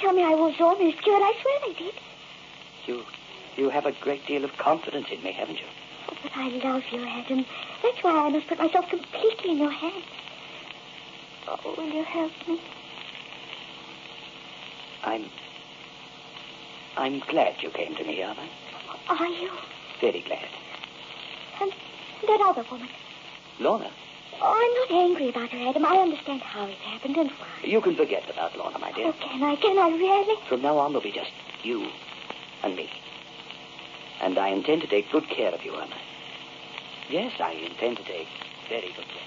tell me I was almost cured. I swear they did. You have a great deal of confidence in me, haven't you? Oh, but I love you, Adam. That's why I must put myself completely in your hands. Oh, will you help me? I'm glad you came to me, aren't I? Are you? Very glad. And that other woman? Lorna? Oh, I'm not angry about her, Adam. I understand how it happened and why. You can forget about Lorna, my dear. Oh, can I? Can I really? From now on, there'll be just you and me. And I intend to take good care of you, Emma. Yes, I intend to take very good care.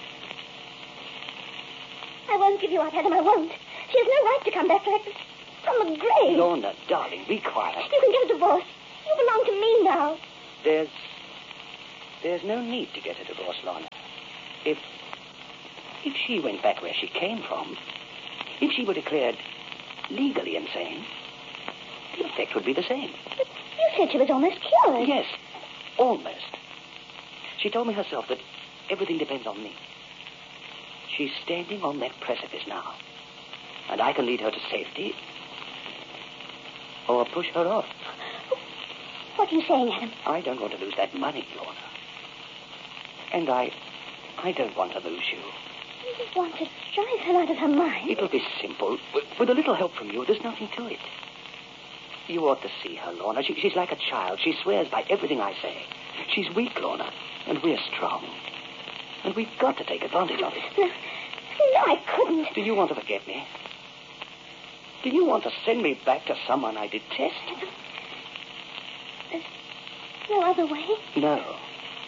I won't give you up, Adam. I won't. She has no right to come back like this from the grave. Lorna, darling, be quiet. You can get a divorce. You belong to me now. There's no need to get a divorce, Lorna. If she went back where she came from, if she were declared legally insane, the effect would be the same. But you said she was almost cured. Yes, almost. She told me herself that everything depends on me. She's standing on that precipice now, and I can lead her to safety or push her off. What are you saying, Adam? I don't want to lose that money, Lorna. And I don't want to lose you. You want to drive her out of her mind? It'll be simple. With a little help from you, there's nothing to it. You ought to see her, Lorna. She's like a child. She swears by everything I say. She's weak, Lorna, and we're strong. And we've got to take advantage of it. No, I couldn't. Do you want to forget me? Do you want to send me back to someone I detest? There's no other way. No.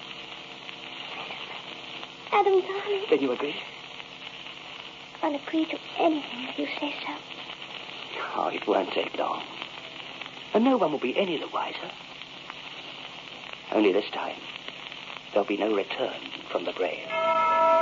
Adam, darling. Then you agree? I'll agree to anything if you say so. Oh, it won't take long. And no one will be any the wiser. Only this time, there'll be no return from the grave.